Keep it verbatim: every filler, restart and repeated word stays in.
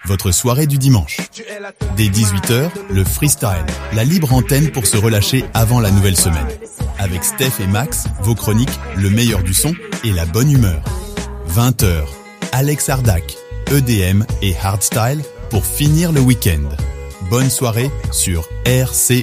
votre soirée du dimanche. Dès dix-huit heures, le freestyle, la libre antenne pour se relâcher avant la nouvelle semaine. Avec Steph et Max, vos chroniques, le meilleur du son et la bonne humeur. vingt heures, Alex Ardac, E D M et Hardstyle pour finir le week-end. Bonne soirée sur R C